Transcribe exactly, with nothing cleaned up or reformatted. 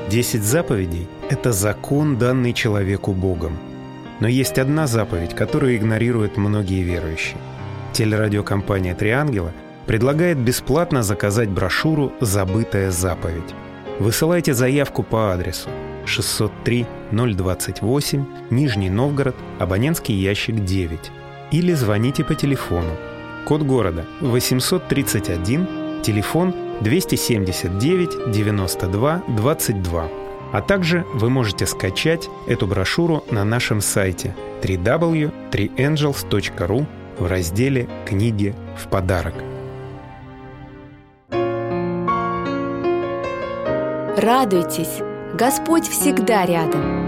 Десять заповедей – это закон, данный человеку Богом. Но есть одна заповедь, которую игнорируют многие верующие. Телерадиокомпания «Три ангела» предлагает бесплатно заказать брошюру «Забытая заповедь». Высылайте заявку по адресу шестьсот три ноль двадцать восемь, Нижний Новгород, абонентский ящик девять. Или звоните по телефону. Код города восемьсот тридцать один, телефон двести семьдесят девять девяносто два двадцать два. А также вы можете скачать эту брошюру на нашем сайте дабл ю дабл ю дабл ю точка три энджелс точка ру в разделе «Книги в подарок». Радуйтесь! Господь всегда рядом.